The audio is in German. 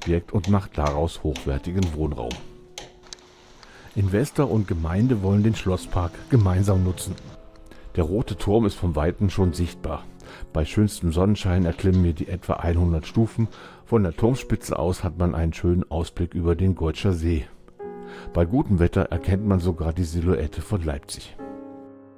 Objekt und macht daraus hochwertigen Wohnraum. Investor und Gemeinde wollen den Schlosspark gemeinsam nutzen. Der rote Turm ist von Weitem schon sichtbar. Bei schönstem Sonnenschein erklimmen wir die etwa 100 Stufen. Von der Turmspitze aus hat man einen schönen Ausblick über den Geutscher See. Bei gutem Wetter erkennt man sogar die Silhouette von Leipzig.